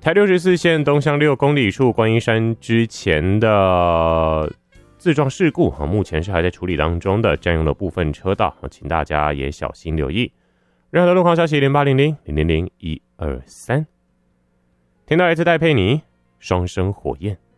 台64线东向6公里处观音山之前的自撞事故，目前是还在处理当中的，占用了部分车道，请大家也小心留意。任何的路况消息0800-000-123。听到来自戴佩妮双生火焰。